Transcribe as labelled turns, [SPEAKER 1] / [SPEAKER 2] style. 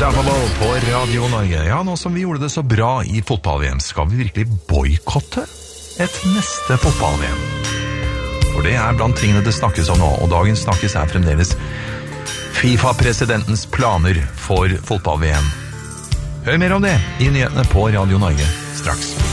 [SPEAKER 1] Unstoppable på Radio Norge. Ja, nå som vi gjorde det så bra i fotball-VM, skal vi virkelig boykotte et neste fotball-VM? For det er blant tingene det snakkes om nå, og dagens snakkes er fremdeles FIFA-presidentens planer for fotball-VM. Hør mer om det i nyhetene på Radio Norge straks.